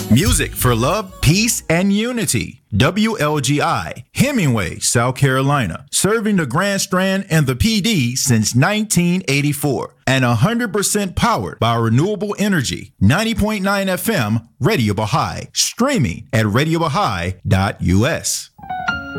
Music for love, peace, and unity. WLGI, Hemingway, South Carolina, serving the Grand Strand and the PD since 1984. And 100% powered by renewable energy. 90.9 FM, Radio Baha'i. Streaming at radiobahai.us.